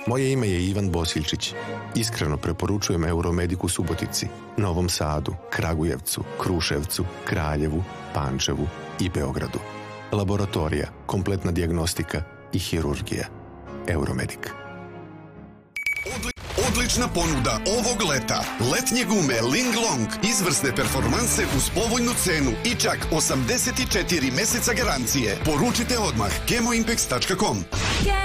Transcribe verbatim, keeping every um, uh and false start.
Moje ime je Ivan Bosiljčić. Iskreno preporučujem Euromedik u Subotici, Novom Sadu, Kragujevcu, Kruševcu, Kraljevu, Pančevu i Beogradu. Laboratorija, kompletna dijagnostika i hirurgija. Euromedik. Odlična ponuda ovog leta. Letnje gume Linglong. Izvrsne performanse uz povoljnu cenu i čak osamdeset četiri meseca garancije. Poručite odmah kemoimpex tačka com.